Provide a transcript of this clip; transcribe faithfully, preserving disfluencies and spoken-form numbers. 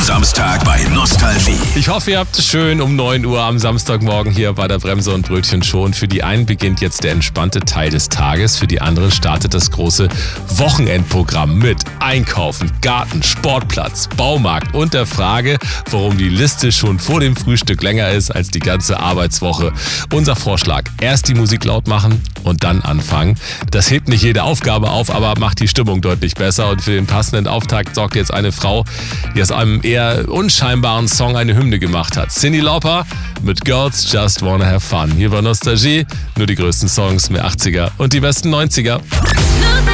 Samstag bei Nostalgie. Ich hoffe, ihr habt es schön um neun Uhr am Samstagmorgen hier bei der Bremse und Brötchen schon. Für die einen beginnt jetzt der entspannte Teil des Tages, für die anderen startet das große Wochenendprogramm mit Einkaufen, Garten, Sportplatz, Baumarkt und der Frage, warum die Liste schon vor dem Frühstück länger ist als die ganze Arbeitswoche. Unser Vorschlag: erst die Musik laut machen und dann anfangen. Das hebt nicht jede Aufgabe auf, aber macht die Stimmung deutlich besser. Und für den passenden Auftakt sorgt jetzt eine Frau, die aus einem eher unscheinbaren Song eine Hymne gemacht hat. Cyndi Lauper mit Girls Just Wanna Have Fun. Hier war Nostalgie, nur die größten Songs, mehr achtziger und die besten neunziger.